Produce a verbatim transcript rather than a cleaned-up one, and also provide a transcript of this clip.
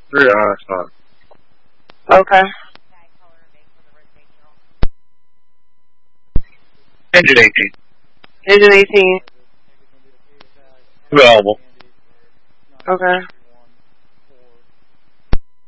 Three, uh, it's not. Okay. Engine eighteen. Engine eighteen. Available. Okay.